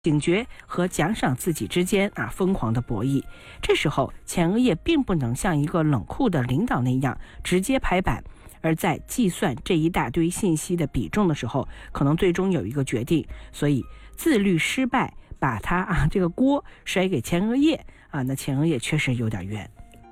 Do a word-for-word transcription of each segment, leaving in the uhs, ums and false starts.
警觉和奖赏自己之间啊疯狂的博弈。这时候前额叶并不能像一个冷酷的领导那样直接拍板，而在计算这一大堆信息的比重的时候，可能最终有一个决定。所以自律失败，把它啊这个锅甩给前额叶啊，那前额叶确实有点冤。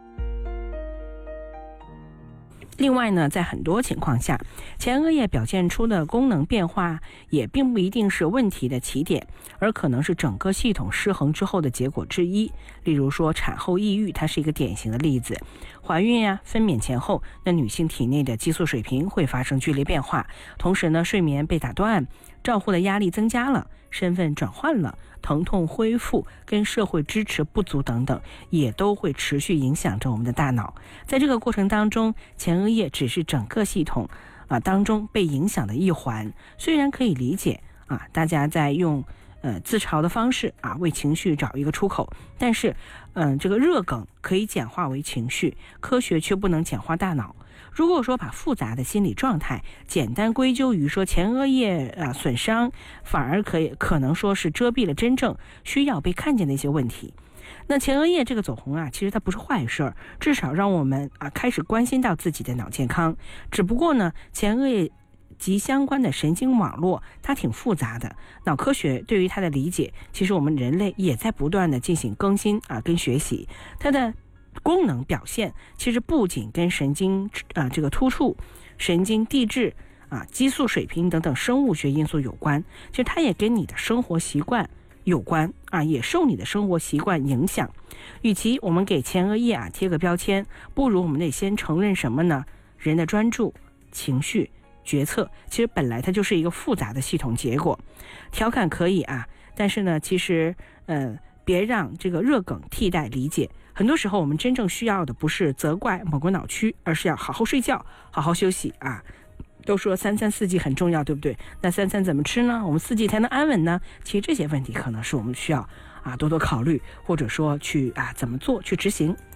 另外呢，在很多情况下，前额叶表现出的功能变化也并不一定是问题的起点，而可能是整个系统失衡之后的结果之一。例如说产后抑郁，它是一个典型的例子。怀孕呀、啊、分娩前后，那女性体内的激素水平会发生剧烈变化，同时呢，睡眠被打断，照护的压力增加了，身份转换了，疼痛恢复跟社会支持不足等等，也都会持续影响着我们的大脑。在这个过程当中，前额叶只是整个系统啊当中被影响的一环。虽然可以理解啊，大家在用呃自嘲的方式啊为情绪找一个出口，但是嗯、呃，这个热梗可以简化为情绪，科学却不能简化大脑。如果说把复杂的心理状态简单归咎于说前额叶啊损伤，反而可以可能说是遮蔽了真正需要被看见的一些问题。那前额叶这个走红啊，其实它不是坏事儿，至少让我们啊开始关心到自己的脑健康。只不过呢，前额叶及相关的神经网络它挺复杂的，脑科学对于它的理解，其实我们人类也在不断的进行更新啊跟学习。它的功能表现其实不仅跟神经啊这个突触、神经递质啊、激素水平等等生物学因素有关，其实它也跟你的生活习惯有关啊，也受你的生活习惯影响。与其我们给前额叶啊贴个标签，不如我们得先承认什么呢？人的专注、情绪、决策，其实本来它就是一个复杂的系统结果。调侃可以啊，但是呢，其实呃，别让这个热梗替代理解。很多时候我们真正需要的不是责怪某个脑区，而是要好好睡觉，好好休息啊。都说三餐四季很重要，对不对？那三餐怎么吃呢？我们四季才能安稳呢？其实这些问题可能是我们需要啊多多考虑，或者说去啊怎么做去执行。